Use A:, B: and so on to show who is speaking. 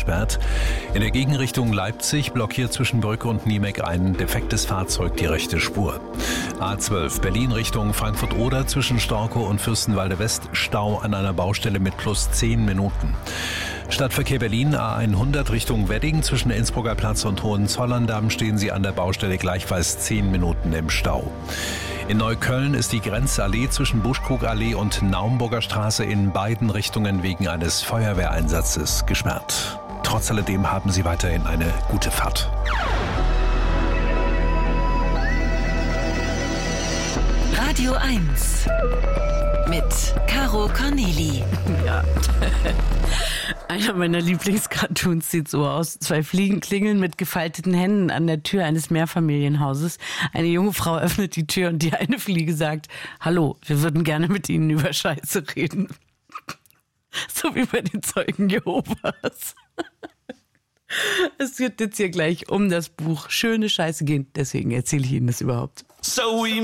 A: gesperrt. In der Gegenrichtung Leipzig blockiert zwischen Brücke und Niemek ein defektes Fahrzeug die rechte Spur. A12 Berlin Richtung Frankfurt-Oder zwischen Storkow und Fürstenwalde West Stau an einer Baustelle mit plus 10 Minuten. Stadtverkehr Berlin A100 Richtung Wedding zwischen Innsbrucker Platz und Hohenzollern-Damm stehen Sie an der Baustelle gleichfalls 10 Minuten im Stau. In Neukölln ist die Grenzallee zwischen Buschkrugallee und Naumburger Straße in beiden Richtungen wegen eines Feuerwehreinsatzes gesperrt. Trotz alledem haben Sie weiterhin eine gute Fahrt.
B: Radio 1 mit Caro Corneli.
C: Ja. Einer meiner Lieblingscartoons sieht so aus. 2 Fliegen klingeln mit gefalteten Händen an der Tür eines Mehrfamilienhauses. Eine junge Frau öffnet die Tür und die eine Fliege sagt: Hallo, wir würden gerne mit Ihnen über Scheiße reden. So wie bei den Zeugen Jehovas. Es wird jetzt hier gleich um das Buch Schöne Scheiße gehen. Deswegen erzähle ich Ihnen das überhaupt.
D: So we